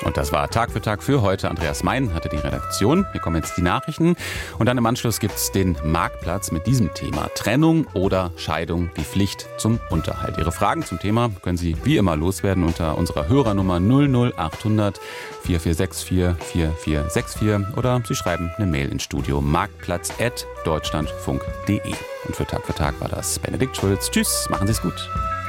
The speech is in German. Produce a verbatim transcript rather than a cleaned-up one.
Und das war Tag für Tag für heute. Andreas Mein hatte die Redaktion. Hier kommen jetzt die Nachrichten. Und dann im Anschluss gibt es den Marktplatz mit diesem Thema. Trennung oder Scheidung, die Pflicht zum Unterhalt. Ihre Fragen zum Thema können Sie wie immer loswerden unter unserer Hörernummer null null achthundert vier vier sechs vier vier vier sechs vier oder Sie schreiben eine Mail ins Studio marktplatz at deutschlandfunk punkt de. Und für Tag für Tag war das Benedikt Schulz. Tschüss, machen Sie es gut.